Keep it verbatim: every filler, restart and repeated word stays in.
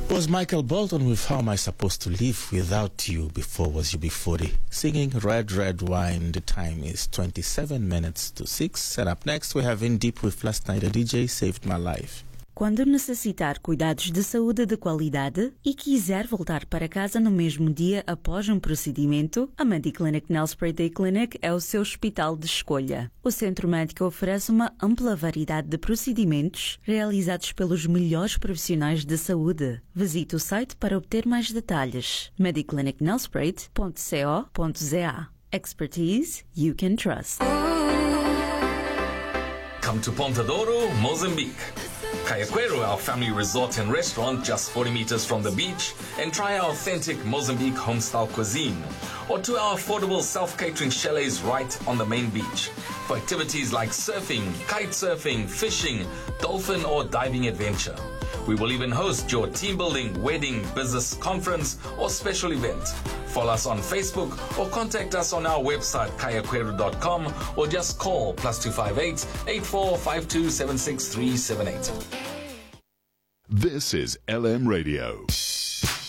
Was Michael Bolton with How Am I Supposed to Live Without You Before Was You Be forty, singing Red Red Wine. The time is twenty-seven minutes to six. And up next we have In Deep with Last Night a D J Saved My Life. Quando necessitar cuidados de saúde de qualidade e quiser voltar para casa no mesmo dia após um procedimento, a Mediclinic Nelspruit Day Clinic é o seu hospital de escolha. O centro médico oferece uma ampla variedade de procedimentos realizados pelos melhores profissionais de saúde. Visite o site para obter mais detalhes. mediclinic nelspruit ponto co ponto za. Expertise you can trust. Come to Ponta Douro, Mozambique. Cayaquero, our family resort and restaurant just forty meters from the beach, and try our authentic Mozambique home-style cuisine. Or to our affordable self-catering chalets right on the main beach. For activities like surfing, kite surfing, fishing, dolphin or diving adventure. We will even host your team building, wedding, business conference or special event. Follow us on Facebook or contact us on our website cayaquero dot com or just call plus two five eight, eight four five two, seven six three seven eight. This is L M Radio.